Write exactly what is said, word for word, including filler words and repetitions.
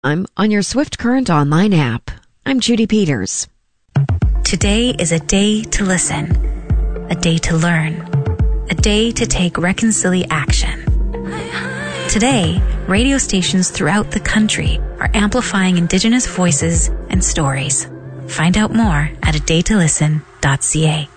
I'm on your Swift Current online app. I'm Judy Peters. Today is a day to listen, a day to learn, a day to take reconciliation action. Today, radio stations throughout the country are amplifying Indigenous voices and stories. Find out more at a day to listen dot c a.